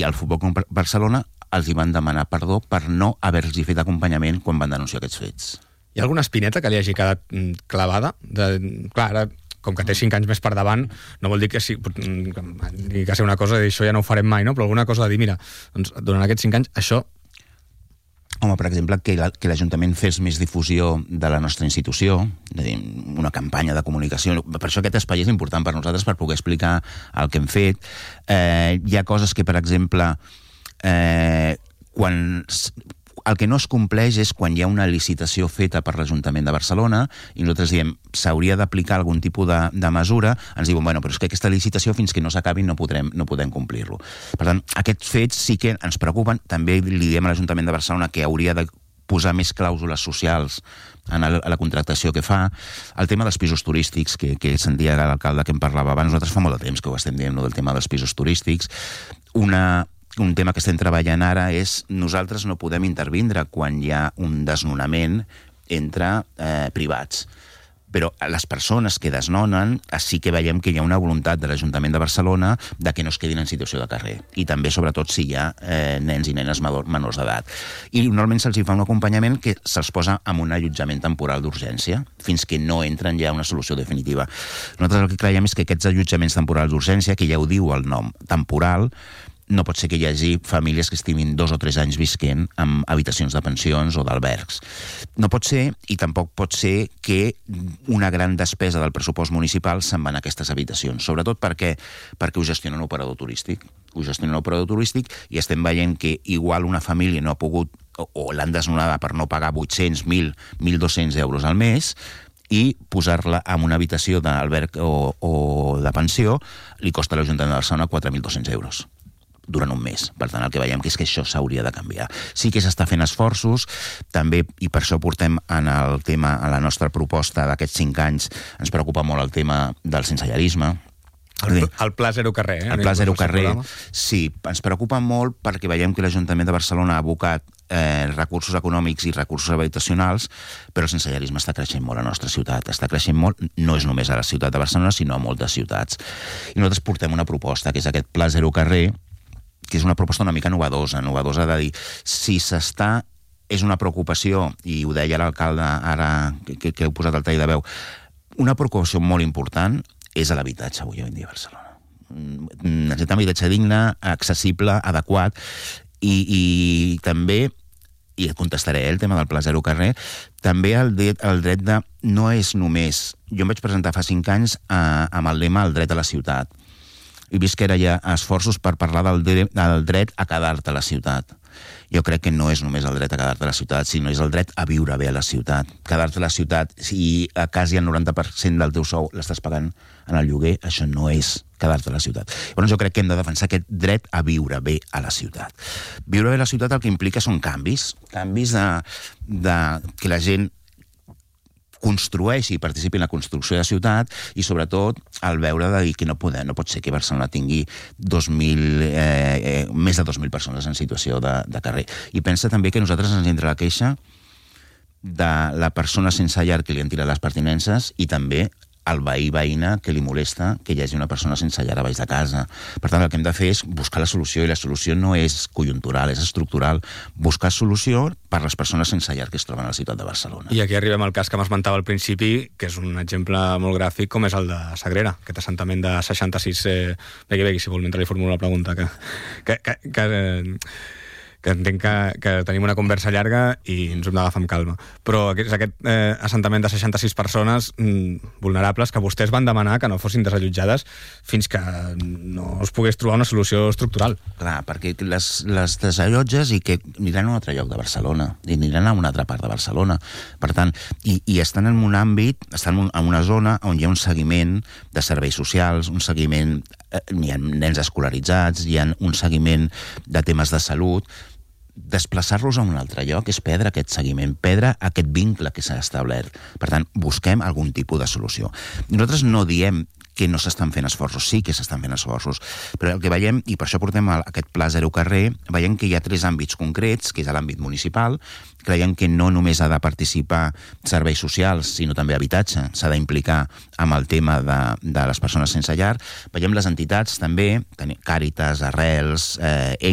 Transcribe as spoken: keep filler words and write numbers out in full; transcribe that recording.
i al Futbol Club Barcelona els hi van demanar perdó per no haver-los fet acompanyament quan van denunciar aquests fets. Hi ha alguna espineta que li hagi quedat clavada? De, clar, ara, com que té cinc anys més per davant, no vol dir que sí, que sigui una cosa de dir això ja no ho farem mai, no? Però alguna cosa de dir, mira, doncs, durant aquests cinc anys, això... Home, per exemple, que l'Ajuntament fes més difusió de la nostra institució, és a dir, una campanya de comunicació. Per això aquest espai és important per nosaltres, per poder explicar el que hem fet. Eh, hi ha coses que, per exemple, eh, quan... El que no es compleix és quan hi ha una licitació feta per l'Ajuntament de Barcelona i nosaltres diem, s'hauria d'aplicar algun tipus de, de mesura, ens diuen, bueno, però és que aquesta licitació fins que no s'acabi no podrem, no podem complir-lo. Per tant, aquests fets sí que ens preocupen. També li diem a l'Ajuntament de Barcelona que hauria de posar més clàusules socials en el, a la contractació que fa. El tema dels pisos turístics, que, que sentia l'alcalde que en parlava abans, nosaltres fa molt de temps que ho estem dient, no, del tema dels pisos turístics. Una... Un tema que estem treballant ara és nosaltres no podem intervindre quan hi ha un desnonament entre eh, privats. Però les persones que desnonen sí que veiem que hi ha una voluntat de l'Ajuntament de Barcelona de que no es quedin en situació de carrer. I també, sobretot, si hi ha eh, nens i nenes menors d'edat. I normalment se'ls fa un acompanyament que se'ls posa en un allotjament temporal d'urgència fins que no entren ja a una solució definitiva. Nosaltres el que creiem és que aquests allotjaments temporals d'urgència, que ja ho diu el nom, temporal, no pot ser que hi hagi famílies que estiguin dos o tres anys visquent en habitacions de pensions o d'albergs. No pot ser, i tampoc pot ser que una gran despesa del pressupost municipal se'n va a aquestes habitacions, sobretot perquè, perquè ho gestiona un operador turístic. Ho gestiona un operador turístic i estem veient que igual una família no ha pogut, o, o l'han desnonada per no pagar vuit-cents, mil, mil dos-cents euros al mes, i posar-la en una habitació d'alberg o, o de pensió li costa a l'Ajuntament de Barcelona quatre mil dos-cents euros durant un mes. Per tant, el que veiem que és que això s'hauria de canviar. Sí que s'està fent esforços, també, i per això portem en el tema, a la nostra proposta d'aquests cinc anys, ens preocupa molt el tema del sensellarisme. El, el Pla Zero Carrer, eh? El Pla Zero Carrer, sí, ens preocupa molt perquè veiem que l'Ajuntament de Barcelona ha abocat eh, recursos econòmics i recursos habitacionals, però el sensellarisme està creixent molt a la nostra ciutat, està creixent molt, no és només a la ciutat de Barcelona, sinó a moltes ciutats. I nosaltres portem una proposta, que és aquest Pla Zero Carrer, que és una proposta una mica novedosa, novedosa de dir, si s'està, és una preocupació, i ho deia l'alcalde ara, que, que, que heu posat al tall de veu, una preocupació molt important és a l'habitatge avui en dia a Barcelona. Necessitem habitatge digne, accessible, adequat, i, i també, i contestaré el tema del Pla Zero Carrer, també el dret, el dret de, no és només, jo em vaig presentar fa cinc anys eh, amb el lema el dret a la ciutat. He vist que ara hi ha esforços per parlar del dret, del dret a quedar-te a la ciutat. Jo crec que no és només el dret a quedar-te a la ciutat, sinó és el dret a viure bé a la ciutat. Quedar-te a la ciutat, si a quasi el noranta per cent del teu sou l'estàs pagant en el lloguer, això no és quedar-te a la ciutat. Llavors jo crec que hem de defensar aquest dret a viure bé a la ciutat. Viure bé a la ciutat el que implica són canvis, canvis de, de que la gent construeixi i participi en la construcció de la ciutat i, sobretot, el veure de dir que no, poder, no pot ser que Barcelona tingui dos mil, eh, eh, més de dos mil persones en situació de, de carrer. I pensa també que nosaltres ens entra la queixa de la persona sense llar que li han tirat les pertinences i també el veí veïna que li molesta que hi hagi una persona sense llar a baix de casa. Per tant, el que hem de fer és buscar la solució, i la solució no és conjuntural, és estructural. Buscar solució per a les persones sense llar que es troben a la ciutat de Barcelona. I aquí arribem al cas que m'esmentava al principi, que és un exemple molt gràfic, com és el de Sagrera, aquest assentament de seixanta-sis... Eh, begui, begui, si vol, mentre li formulo la pregunta, que... que, que, que eh, que entenc que, que tenim una conversa llarga i ens hem d'agafar amb calma. Però és aquest eh, assentament de seixanta-sis persones mm, vulnerables que vostès van demanar que no fossin desallotjades fins que no es pogués trobar una solució estructural. Clar, perquè les, les desallotges i que aniran a un altre lloc de Barcelona, i aniran a una altra part de Barcelona. Per tant, i, i estan en un àmbit, estan en una zona on hi ha un seguiment de serveis socials, un seguiment, eh, hi ha nens escolaritzats, hi ha un seguiment de temes de salut. Desplaçar-los a un altre lloc és perdre aquest seguiment, perdre aquest vincle que s'ha establert. Per tant, busquem algun tipus de solució. Nosaltres no diem que no s'estan fent esforços, sí que s'estan fent esforços, però el que veiem, i per això portem aquest Pla Zero Carrer, veiem que hi ha tres àmbits concrets, que és l'àmbit municipal. Creiem que no només ha de participar serveis socials, sinó també habitatge, s'ha d'implicar amb el tema de, de les persones sense llar. Veiem les entitats també, Càritas, Arrels, eh,